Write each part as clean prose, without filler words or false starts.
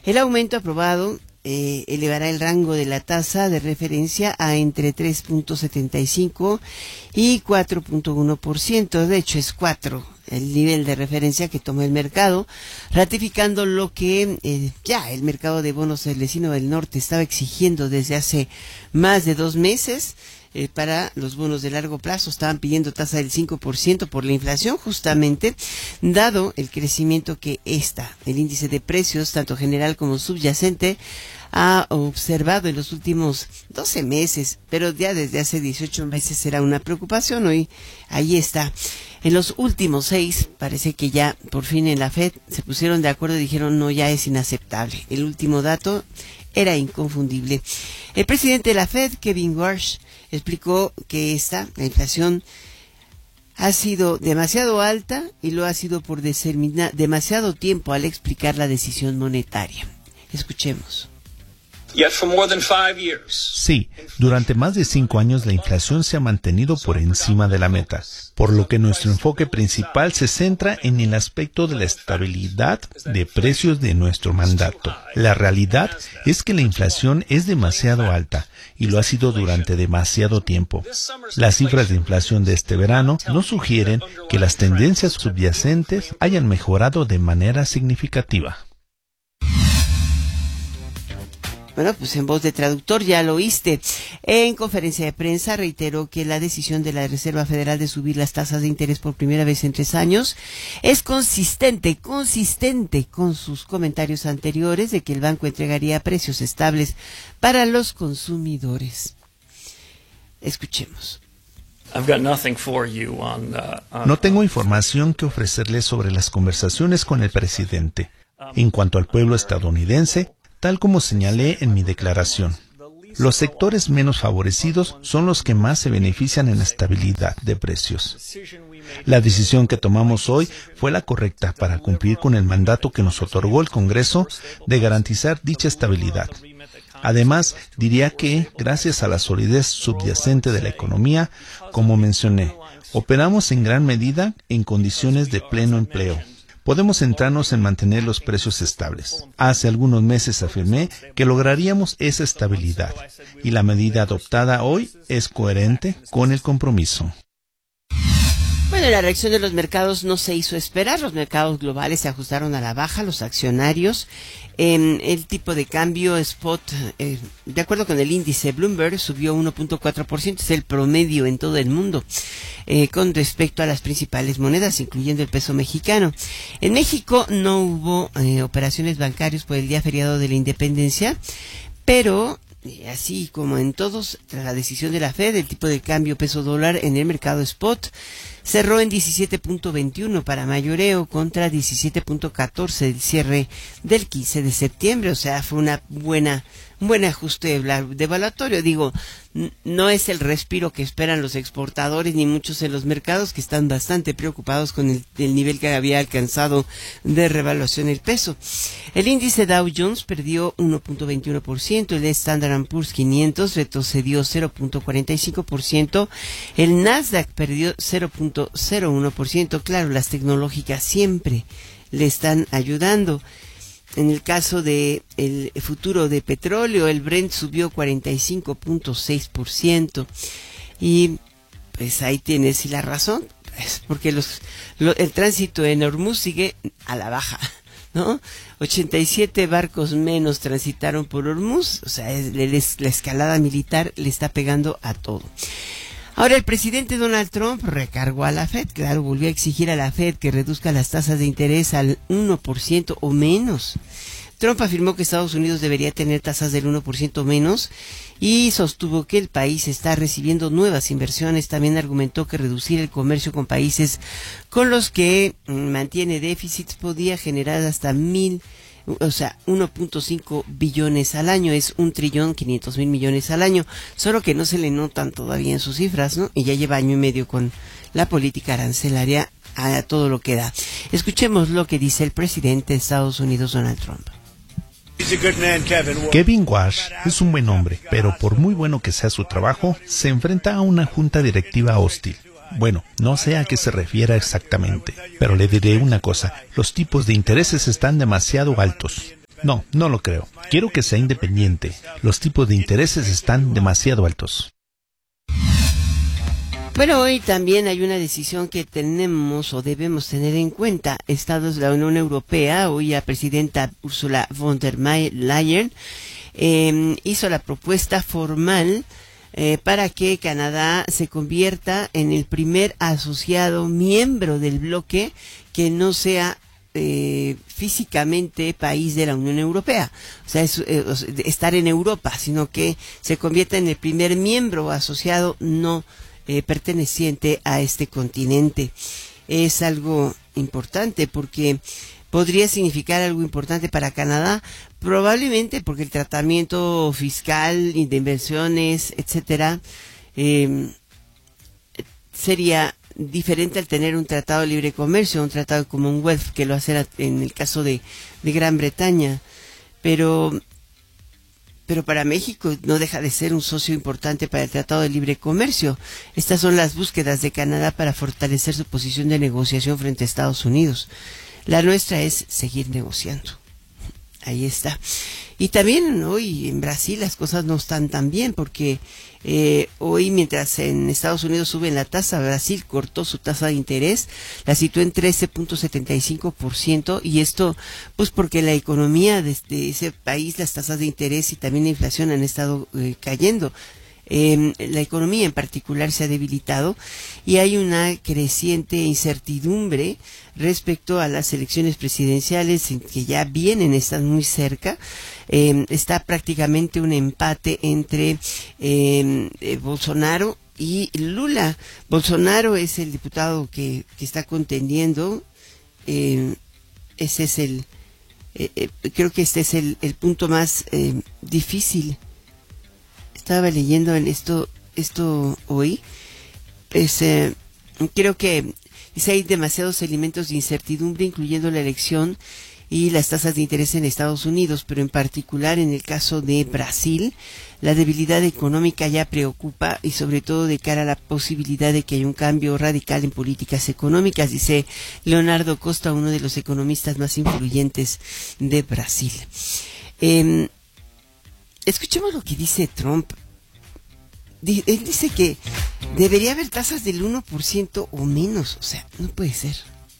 El aumento aprobado elevará el rango de la tasa de referencia a entre 3.75 y 4.1%. De hecho, es 4 el nivel de referencia que toma el mercado, ratificando lo que ya el mercado de bonos del vecino del norte estaba exigiendo desde hace más de 2 meses. Para los bonos de largo plazo estaban pidiendo tasa del 5% por la inflación, justamente dado el crecimiento que el índice de precios, tanto general como subyacente, ha observado en los últimos 12 meses, pero ya desde hace 18 meses era una preocupación. Hoy ahí está. En los últimos 6, parece que ya por fin en la Fed se pusieron de acuerdo y dijeron no, ya es inaceptable. El último dato era inconfundible. El presidente de la Fed, Kevin Warsh, explicó que la inflación ha sido demasiado alta y lo ha sido por demasiado tiempo al explicar la decisión monetaria. Escuchemos. Sí, durante más de 5 años la inflación se ha mantenido por encima de la meta, por lo que nuestro enfoque principal se centra en el aspecto de la estabilidad de precios de nuestro mandato. La realidad es que la inflación es demasiado alta y lo ha sido durante demasiado tiempo. Las cifras de inflación de este verano no sugieren que las tendencias subyacentes hayan mejorado de manera significativa. Bueno, pues en voz de traductor ya lo oíste. En conferencia de prensa reiteró que la decisión de la Reserva Federal de subir las tasas de interés por primera vez en 3 años es consistente con sus comentarios anteriores de que el banco entregaría precios estables para los consumidores. Escuchemos. No tengo información que ofrecerles sobre las conversaciones con el presidente. En cuanto al pueblo estadounidense, tal como señalé en mi declaración, los sectores menos favorecidos son los que más se benefician en la estabilidad de precios. La decisión que tomamos hoy fue la correcta para cumplir con el mandato que nos otorgó el Congreso de garantizar dicha estabilidad. Además, diría que, gracias a la solidez subyacente de la economía, como mencioné, operamos en gran medida en condiciones de pleno empleo. Podemos centrarnos en mantener los precios estables. Hace algunos meses afirmé que lograríamos esa estabilidad y la medida adoptada hoy es coherente con el compromiso. Bueno, la reacción de los mercados no se hizo esperar. Los mercados globales se ajustaron a la baja, los accionarios. El tipo de cambio spot, de acuerdo con el índice Bloomberg, subió 1.4%, es el promedio en todo el mundo, con respecto a las principales monedas, incluyendo el peso mexicano. En México no hubo operaciones bancarias por el día feriado de la Independencia, pero así como en todos, tras la decisión de la Fed, el tipo de cambio peso dólar en el mercado spot cerró en 17.21 para mayoreo contra 17.14 del cierre del 15 de septiembre. O sea, fue un buen ajuste devaluatorio. Digo, no es el respiro que esperan los exportadores ni muchos en los mercados, que están bastante preocupados con el nivel que había alcanzado de revaluación el peso. El índice Dow Jones perdió 1.21%, el Standard & Poor's 500 retrocedió 0.45%, el Nasdaq perdió 0.01%. Claro, las tecnológicas siempre le están ayudando. En el caso de el futuro de petróleo, el Brent subió 45.6%. Y pues ahí tienes la razón, pues, porque el tránsito en Hormuz sigue a la baja, ¿no? 87 barcos menos transitaron por Hormuz. O sea, la escalada militar le está pegando a todo. Ahora, el presidente Donald Trump recargó a la Fed. Claro, volvió a exigir a la Fed que reduzca las tasas de interés al 1% o menos. Trump afirmó que Estados Unidos debería tener tasas del 1% menos y sostuvo que el país está recibiendo nuevas inversiones. También argumentó que reducir el comercio con países con los que mantiene déficits podía generar hasta 1.5 billones al año, es 1.500 billones al año, solo que no se le notan todavía en sus cifras, ¿no? Y ya lleva año y medio con la política arancelaria a todo lo que da. Escuchemos lo que dice el presidente de Estados Unidos, Donald Trump. Kevin Warsh es un buen hombre, pero por muy bueno que sea su trabajo, se enfrenta a una junta directiva hostil. Bueno, no sé a qué se refiera exactamente, pero le diré una cosa, los tipos de intereses están demasiado altos. No, no lo creo. Quiero que sea independiente. Los tipos de intereses están demasiado altos. Bueno, hoy también hay una decisión que tenemos o debemos tener en cuenta. Estados de la Unión Europea, hoy la presidenta Ursula von der Leyen hizo la propuesta formal para que Canadá se convierta en el primer asociado miembro del bloque que no sea físicamente país de la Unión Europea, o sea, estar en Europa, sino que se convierta en el primer miembro asociado no perteneciente a este continente. Es algo importante porque podría significar algo importante para Canadá, probablemente porque el tratamiento fiscal y de inversiones, etcétera, sería diferente al tener un tratado de libre comercio, un tratado de Commonwealth, que lo hace en el caso de Gran Bretaña, pero para México no deja de ser un socio importante para el Tratado de Libre Comercio. Estas son las búsquedas de Canadá para fortalecer su posición de negociación frente a Estados Unidos. La nuestra es seguir negociando. Ahí está. Y también hoy en Brasil las cosas no están tan bien porque hoy, mientras en Estados Unidos suben la tasa, Brasil cortó su tasa de interés, la situó en 13.75%, y esto pues porque la economía de ese país, las tasas de interés y también la inflación han estado cayendo. La economía en particular se ha debilitado y hay una creciente incertidumbre respecto a las elecciones presidenciales que ya vienen, están muy cerca. Está prácticamente un empate entre Bolsonaro y Lula. Bolsonaro es el diputado que está contendiendo. Ese es creo que este es el punto más difícil. Estaba leyendo en esto hoy. Creo que hay demasiados elementos de incertidumbre, incluyendo la elección y las tasas de interés en Estados Unidos, pero en particular en el caso de Brasil, la debilidad económica ya preocupa, y sobre todo de cara a la posibilidad de que haya un cambio radical en políticas económicas, dice Leonardo Costa, uno de los economistas más influyentes de Brasil. Escuchemos lo que dice Trump. Él dice que debería haber tasas del 1% o menos. O sea, no puede ser.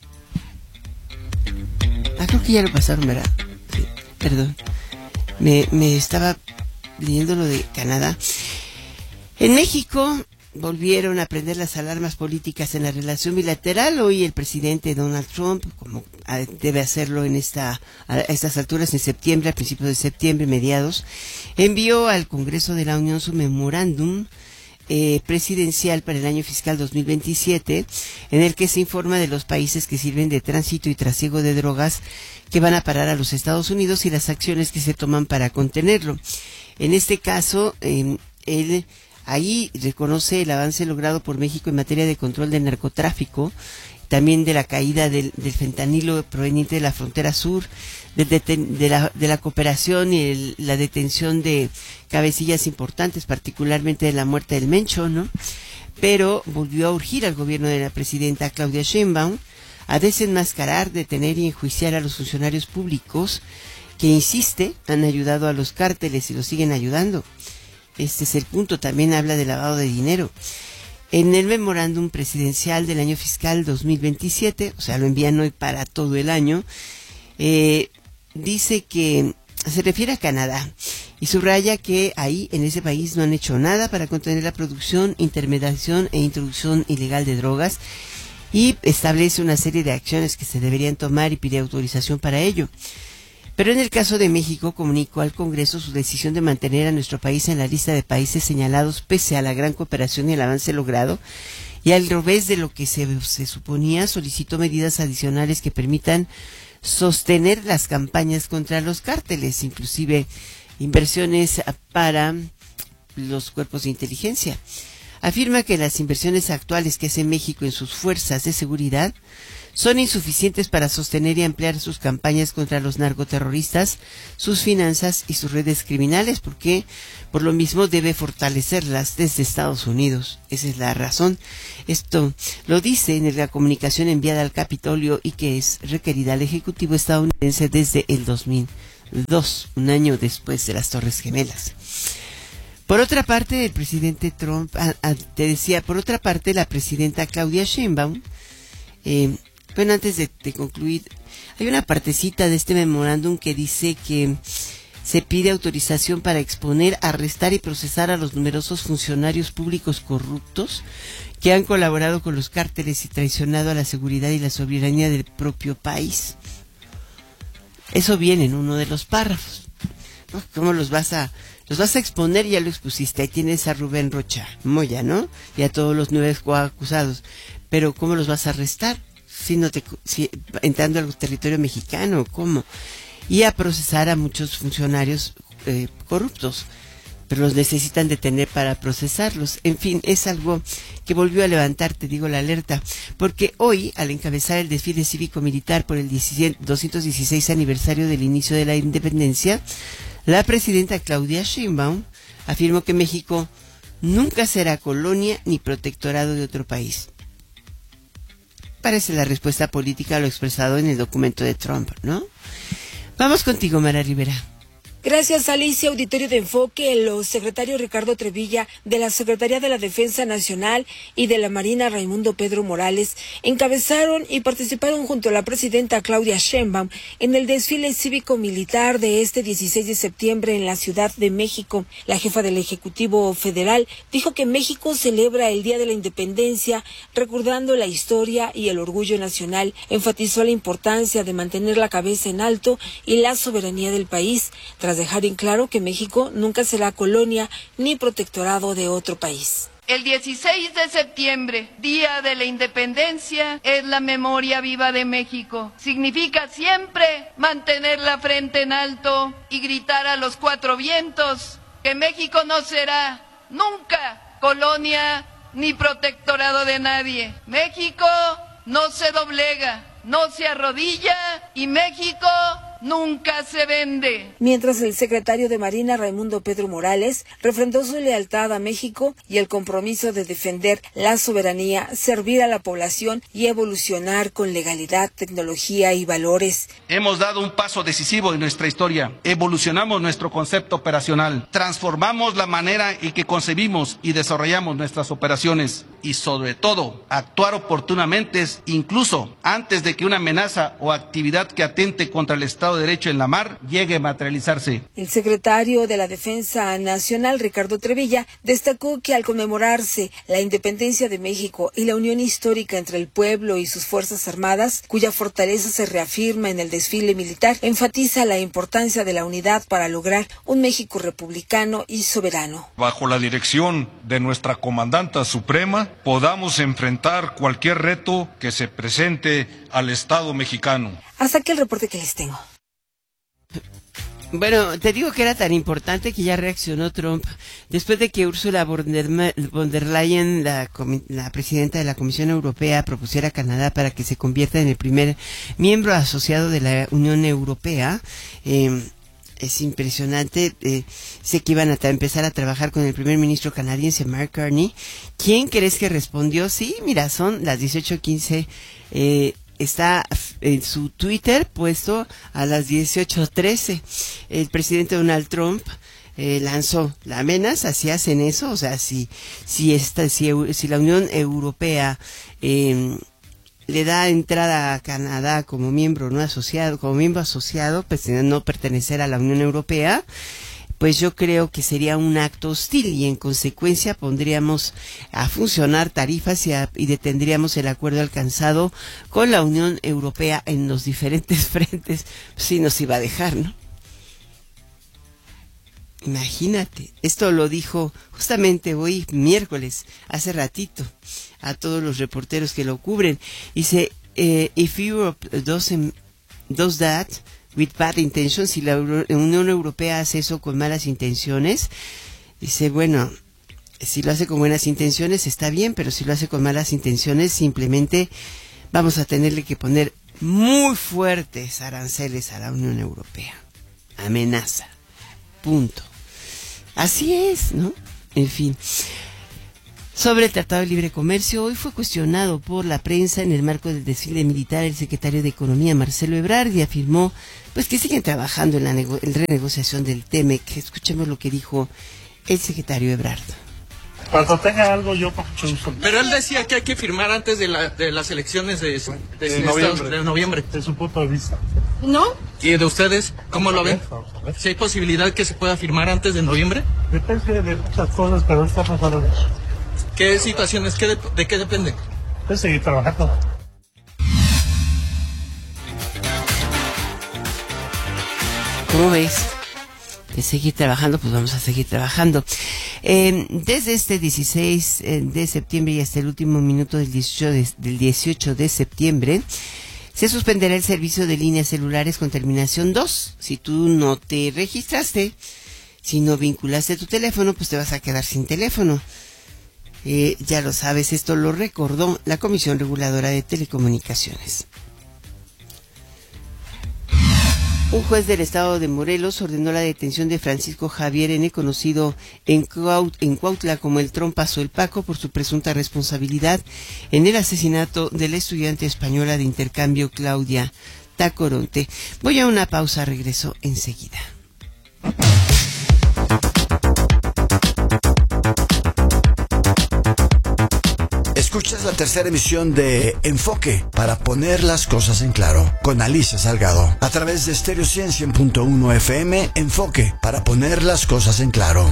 Creo que ya lo pasaron, ¿verdad? Sí, perdón. Me estaba leyendo lo de Canadá. En México volvieron a prender las alarmas políticas en la relación bilateral. Hoy el presidente Donald Trump, como debe hacerlo a estas alturas, en septiembre, a principios de septiembre, mediados, envió al Congreso de la Unión su memorándum presidencial para el año fiscal 2027, en el que se informa de los países que sirven de tránsito y trasiego de drogas que van a parar a los Estados Unidos y las acciones que se toman para contenerlo. En este caso, él ahí reconoce el avance logrado por México en materia de control del narcotráfico, también de la caída del fentanilo proveniente de la frontera sur, de la cooperación y la detención de cabecillas importantes, particularmente de la muerte del Mencho, ¿no? Pero volvió a urgir al gobierno de la presidenta Claudia Sheinbaum a desenmascarar, detener y enjuiciar a los funcionarios públicos que, insiste, han ayudado a los cárteles y los siguen ayudando. Este es el punto. También habla de lavado de dinero. En el memorándum presidencial del año fiscal 2027, o sea, lo envían hoy para todo el año, dice que se refiere a Canadá y subraya que ahí, en ese país, no han hecho nada para contener la producción, intermediación e introducción ilegal de drogas, y establece una serie de acciones que se deberían tomar y pide autorización para ello. Pero en el caso de México, comunicó al Congreso su decisión de mantener a nuestro país en la lista de países señalados pese a la gran cooperación y el avance logrado, y al revés de lo que se suponía, solicitó medidas adicionales que permitan sostener las campañas contra los cárteles, inclusive inversiones para los cuerpos de inteligencia. Afirma que las inversiones actuales que hace México en sus fuerzas de seguridad son insuficientes para sostener y ampliar sus campañas contra los narcoterroristas, sus finanzas y sus redes criminales, porque por lo mismo debe fortalecerlas desde Estados Unidos. Esa es la razón. Esto lo dice en la comunicación enviada al Capitolio y que es requerida al Ejecutivo estadounidense desde el 2000. un año después de las Torres Gemelas. Por otra parte, el presidente Trump, te decía, por otra parte, la presidenta Claudia Sheinbaum, bueno, antes de concluir, hay una partecita de este memorándum que dice que se pide autorización para exponer, arrestar y procesar a los numerosos funcionarios públicos corruptos que han colaborado con los cárteles y traicionado a la seguridad y la soberanía del propio país. Eso viene en uno de los párrafos. ¿Cómo los vas a exponer? Ya lo expusiste. Ahí tienes a Rubén Rocha Moya, ¿no? Y a todos los 9 acusados. Pero ¿cómo los vas a arrestar? Si entrando al territorio mexicano, ¿cómo? Y a procesar a muchos funcionarios corruptos. Pero los necesitan detener para procesarlos. En fin, es algo que volvió a levantar, te digo, la alerta. Porque hoy, al encabezar el desfile cívico-militar por el 216 aniversario del inicio de la independencia, la presidenta Claudia Sheinbaum afirmó que México nunca será colonia ni protectorado de otro país. Parece la respuesta política a lo expresado en el documento de Trump, ¿no? Vamos contigo, Mara Rivera. Gracias, Alicia. Auditorio de Enfoque, los secretarios Ricardo Trevilla de la Secretaría de la Defensa Nacional y de la Marina Raimundo Pedro Morales encabezaron y participaron junto a la presidenta Claudia Sheinbaum en el desfile cívico-militar de este 16 de septiembre en la Ciudad de México. La jefa del Ejecutivo Federal dijo que México celebra el Día de la Independencia recordando la historia y el orgullo nacional. Enfatizó la importancia de mantener la cabeza en alto y la soberanía del país, tras dejar en claro que México nunca será colonia ni protectorado de otro país. El 16 de septiembre, Día de la Independencia, es la memoria viva de México. Significa siempre mantener la frente en alto y gritar a los 4 vientos que México no será nunca colonia ni protectorado de nadie. México no se doblega, no se arrodilla y México nunca se vende. Mientras el secretario de Marina, Raimundo Pedro Morales, refrendó su lealtad a México y el compromiso de defender la soberanía, servir a la población y evolucionar con legalidad, tecnología y valores. Hemos dado un paso decisivo en nuestra historia. Evolucionamos nuestro concepto operacional. Transformamos la manera en que concebimos y desarrollamos nuestras operaciones. Y sobre todo, actuar oportunamente, incluso antes de que una amenaza o actividad que atente contra el Estado de Derecho en la mar llegue a materializarse. El secretario de la Defensa Nacional, Ricardo Trevilla, destacó que al conmemorarse la independencia de México y la unión histórica entre el pueblo y sus Fuerzas Armadas, cuya fortaleza se reafirma en el desfile militar, enfatiza la importancia de la unidad para lograr un México republicano y soberano. Bajo la dirección de nuestra comandanta suprema, podamos enfrentar cualquier reto que se presente al Estado mexicano. Hasta aquí el reporte que les tengo. Bueno, te digo que era tan importante que ya reaccionó Trump después de que Ursula von der Leyen, la presidenta de la Comisión Europea, propusiera a Canadá para que se convierta en el primer miembro asociado de la Unión Europea. Es impresionante. Sé que iban a empezar a trabajar con el primer ministro canadiense, Mark Carney. ¿Quién crees que respondió? Sí, mira, son las 18:15. Está en su Twitter puesto a las 18:13. El presidente Donald Trump lanzó la amenaza. Si hacen eso, o sea, si la Unión Europea le da entrada a Canadá como miembro no asociado, pues no pertenecer a la Unión Europea, pues yo creo que sería un acto hostil y en consecuencia pondríamos a funcionar tarifas y detendríamos el acuerdo alcanzado con la Unión Europea en los diferentes frentes. Si nos iba a dejar, ¿no? Imagínate, esto lo dijo justamente hoy, miércoles, hace ratito, a todos los reporteros que lo cubren. Dice, if Europe does that with bad intentions, si la Unión Europea hace eso con malas intenciones, dice, bueno, si lo hace con buenas intenciones está bien, pero si lo hace con malas intenciones, simplemente vamos a tenerle que poner muy fuertes aranceles a la Unión Europea. Amenaza. Punto. Así es, ¿no? En fin. Sobre el Tratado de Libre Comercio, hoy fue cuestionado por la prensa en el marco del desfile militar el secretario de Economía, Marcelo Ebrard, y afirmó pues que siguen trabajando en la renegociación del TEMEC. Escuchemos lo que dijo el secretario Ebrard. Cuando tenga algo yo con mucho gusto. Pero él decía que hay que firmar antes de las elecciones de noviembre. De su punto de vista. ¿No? ¿Y de ustedes cómo lo ven? ¿Si hay posibilidad que se pueda firmar antes de noviembre? Depende de muchas cosas, pero ahorita no sabemos. ¿Qué situaciones? ¿De qué depende? De seguir trabajando. ¿Cómo ves? De seguir trabajando, pues vamos a seguir trabajando. Desde este 16 de septiembre y hasta el último minuto del 18 de septiembre, se suspenderá el servicio de líneas celulares con terminación 2. Si tú no te registraste, si no vinculaste tu teléfono, pues te vas a quedar sin teléfono. Ya lo sabes, esto lo recordó la Comisión Reguladora de Telecomunicaciones. Un juez del estado de Morelos ordenó la detención de Francisco Javier N., conocido en Cuautla como el Trompas o el Paco, por su presunta responsabilidad en el asesinato de la estudiante española de intercambio Claudia Tacoronte. Voy a una pausa, regreso enseguida. Escuchas la tercera emisión de Enfoque, para poner las cosas en claro, con Alicia Salgado, a través de Stereo 100.1 FM. Enfoque, para poner las cosas en claro.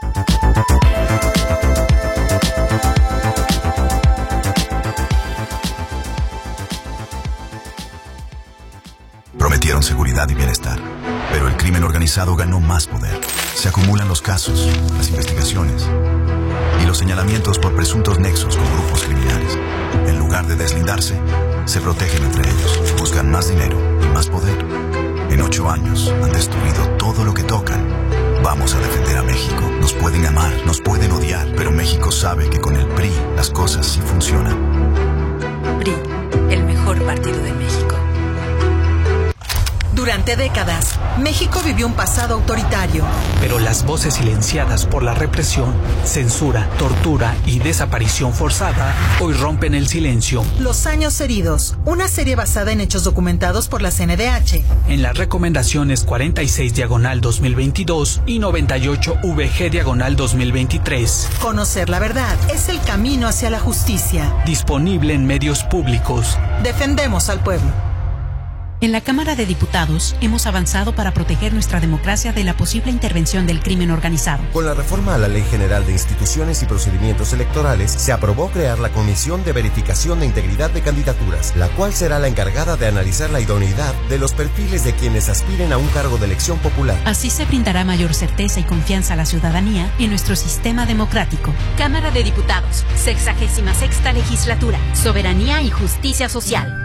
Prometieron seguridad y bienestar, pero el crimen organizado ganó más poder. Se acumulan los casos, las investigaciones y los señalamientos por presuntos nexos con grupos criminales. En lugar de deslindarse, se protegen entre ellos, buscan más dinero y más poder. En 8 años han destruido todo lo que tocan. Vamos a defender a México. Nos pueden amar, nos pueden odiar, pero México sabe que con el PRI las cosas sí funcionan. PRI, el mejor partido de México. Durante décadas, México vivió un pasado autoritario. Pero las voces silenciadas por la represión, censura, tortura y desaparición forzada hoy rompen el silencio. Los años heridos, una serie basada en hechos documentados por la CNDH. En las recomendaciones 46/2022 y 98/VG/2023. Conocer la verdad es el camino hacia la justicia. Disponible en medios públicos. Defendemos al pueblo. En la Cámara de Diputados hemos avanzado para proteger nuestra democracia de la posible intervención del crimen organizado. Con la reforma a la Ley General de Instituciones y Procedimientos Electorales, se aprobó crear la Comisión de Verificación de Integridad de Candidaturas, la cual será la encargada de analizar la idoneidad de los perfiles de quienes aspiren a un cargo de elección popular. Así se brindará mayor certeza y confianza a la ciudadanía en nuestro sistema democrático. Cámara de Diputados, 66ª Legislatura, Soberanía y Justicia Social.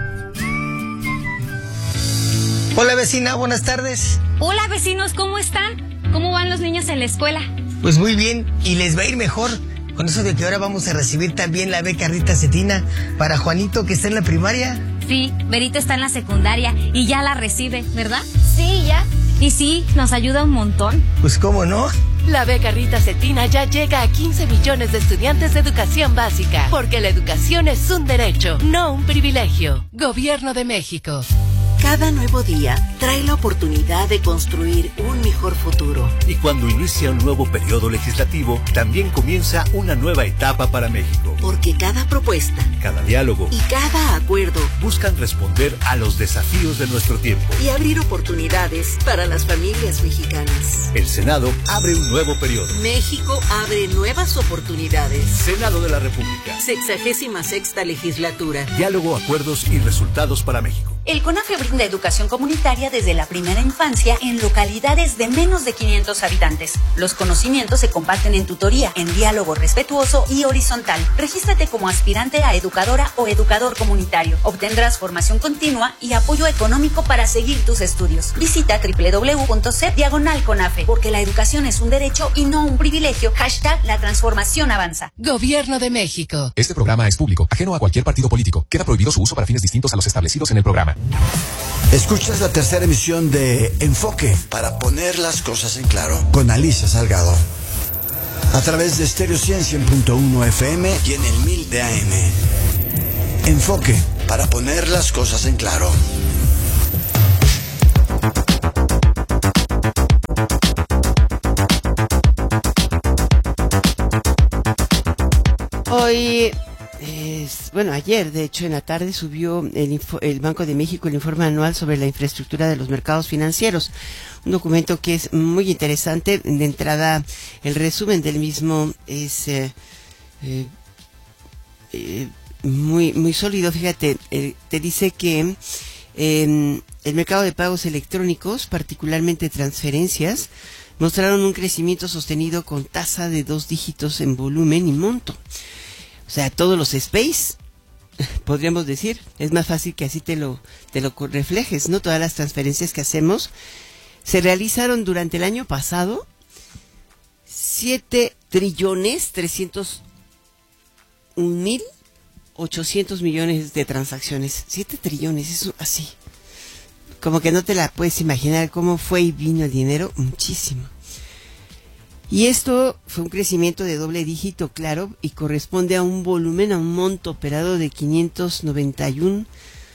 Hola vecina, buenas tardes. Hola vecinos, ¿cómo están? ¿Cómo van los niños en la escuela? Pues muy bien, y les va a ir mejor, con eso de que ahora vamos a recibir también la beca Rita Cetina para Juanito, que está en la primaria. Sí, Berito está en la secundaria y ya la recibe, ¿verdad? Sí, ya. Y sí, nos ayuda un montón. Pues cómo no. La beca Rita Cetina ya llega a 15 millones de estudiantes de educación básica, porque la educación es un derecho, no un privilegio. Gobierno de México. Cada nuevo día trae la oportunidad de construir un mejor futuro. Y cuando inicia un nuevo periodo legislativo, también comienza una nueva etapa para México. Porque cada propuesta, cada diálogo y cada acuerdo buscan responder a los desafíos de nuestro tiempo y abrir oportunidades para las familias mexicanas. El Senado abre un nuevo periodo. México abre nuevas oportunidades. Senado de la República. 66ª Legislatura. Diálogo, acuerdos y resultados para México. El CONAFE brinda educación comunitaria desde la primera infancia en localidades de menos de 500 habitantes. Los conocimientos se comparten en tutoría, en diálogo respetuoso y horizontal. Regístrate como aspirante a educadora o educador comunitario. Obtendrás formación continua y apoyo económico para seguir tus estudios. Visita www.cep/CONAFE, porque la educación es un derecho y no un privilegio. #La transformación avanza. Gobierno de México. Este programa es público, ajeno a cualquier partido político. Queda prohibido su uso para fines distintos a los establecidos en el programa. Escuchas la tercera emisión de Enfoque, para poner las cosas en claro, con Alicia Salgado, a través de Stereo 100.1 FM y en el 1000 de AM. Enfoque, para poner las cosas en claro. Hoy, ayer, de hecho, en la tarde subió el Banco de México el informe anual sobre la infraestructura de los mercados financieros. Un documento que es muy interesante. De entrada, el resumen del mismo es muy sólido. Fíjate, te dice que el mercado de pagos electrónicos, particularmente transferencias, mostraron un crecimiento sostenido con tasa de 2 dígitos en volumen y monto. O sea, todos los space, podríamos decir, es más fácil que así te lo reflejes, ¿no? Todas las transferencias que hacemos se realizaron durante el año pasado 7.301.800 millones de transacciones. 7 trillones, eso así. Como que no te la puedes imaginar cómo fue y vino el dinero, muchísimo. Y esto fue un crecimiento de doble dígito, claro, y corresponde a un volumen, a un monto operado de 591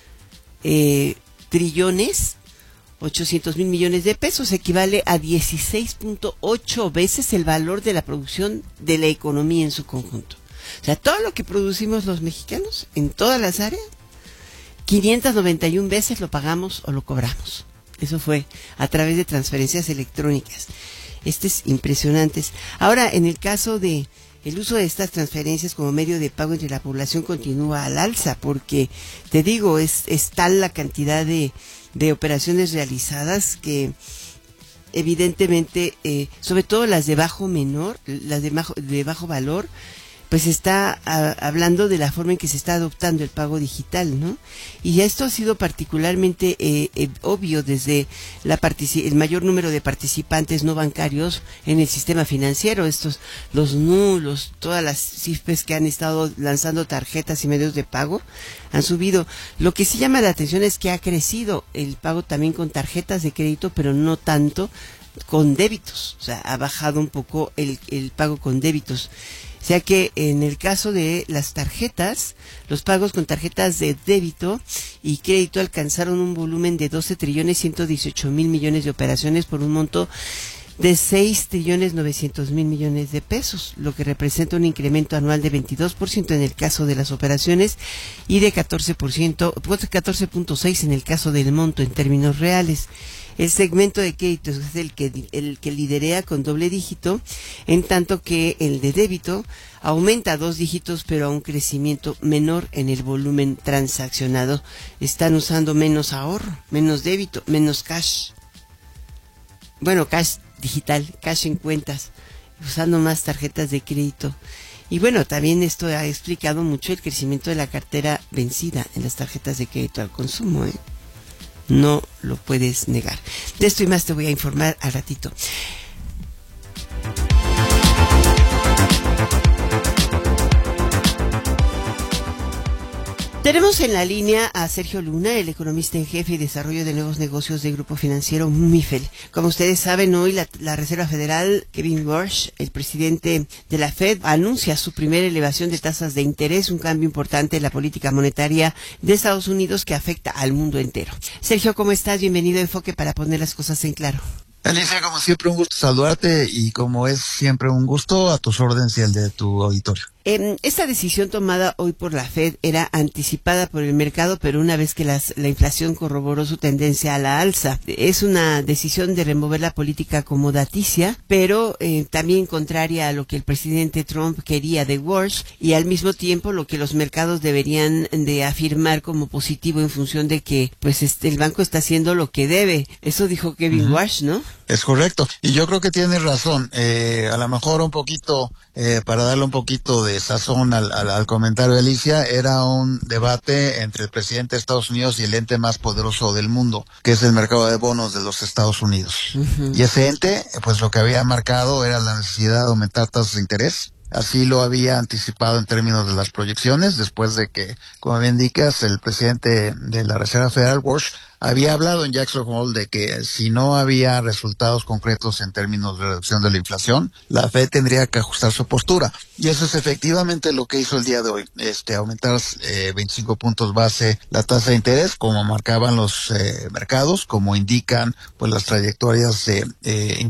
trillones 800 mil millones de pesos, equivale a 16.8 veces el valor de la producción de la economía en su conjunto. O sea, todo lo que producimos los mexicanos en todas las áreas, 591 veces lo pagamos o lo cobramos. Eso fue a través de transferencias electrónicas. Es impresionante. Ahora, en el caso de el uso de estas transferencias como medio de pago entre la población continúa al alza, porque, te digo, es tal la cantidad de operaciones realizadas que evidentemente, sobre todo las de bajo valor, pues está hablando de la forma en que se está adoptando el pago digital, ¿no? Y esto ha sido particularmente obvio desde el mayor número de participantes no bancarios en el sistema financiero. Los nulos, todas las CIFPES que han estado lanzando tarjetas y medios de pago han subido. Lo que sí llama la atención es que ha crecido el pago también con tarjetas de crédito, pero no tanto con débitos. O sea, ha bajado un poco el pago con débitos. O sea que en el caso de las tarjetas, los pagos con tarjetas de débito y crédito alcanzaron un volumen de 12.118.000 millones de operaciones por un monto de 6.900.000 millones de pesos, lo que representa un incremento anual de 22% en el caso de las operaciones y de 14.6% en el caso del monto en términos reales. El segmento de crédito es el que liderea con doble dígito, en tanto que el de débito aumenta 2 dígitos, pero a un crecimiento menor en el volumen transaccionado. Están usando menos ahorro, menos débito, menos cash. Bueno, cash digital, cash en cuentas, usando más tarjetas de crédito. Y bueno, también esto ha explicado mucho el crecimiento de la cartera vencida en las tarjetas de crédito al consumo, No lo puedes negar. De esto y más te voy a informar al ratito. Tenemos en la línea a Sergio Luna, el economista en jefe y desarrollo de nuevos negocios del grupo financiero MIFEL. Como ustedes saben, hoy la Reserva Federal, Kevin Warsh, el presidente de la Fed, anuncia su primera elevación de tasas de interés, un cambio importante en la política monetaria de Estados Unidos que afecta al mundo entero. Sergio, ¿cómo estás? Bienvenido a Enfoque para poner las cosas en claro. Alicia, como siempre, un gusto saludarte y como es siempre un gusto, a tus órdenes y el de tu auditorio. Esta decisión tomada hoy por la Fed era anticipada por el mercado, pero una vez que la inflación corroboró su tendencia a la alza. Es una decisión de remover la política acomodaticia, pero también contraria a lo que el presidente Trump quería de Warsh y al mismo tiempo lo que los mercados deberían de afirmar como positivo en función de que pues el banco está haciendo lo que debe. Eso dijo Kevin Warsh, ¿no? Es correcto. Y yo creo que tienes razón. A lo mejor un poquito, para darle un poquito de sazón al comentario de Alicia, era un debate entre el presidente de Estados Unidos y el ente más poderoso del mundo, que es el mercado de bonos de los Estados Unidos. Y ese ente, pues lo que había marcado era la necesidad de aumentar tasas de interés así lo había anticipado en términos de las proyecciones, después de que, como bien indicas, el presidente de la Reserva Federal, Walsh, había hablado en Jackson Hole de que si no había resultados concretos en términos de reducción de la inflación, la Fed tendría que ajustar su postura. Y eso es efectivamente lo que hizo el día de hoy, aumentar 25 puntos base la tasa de interés, como marcaban los mercados, como indican pues las trayectorias de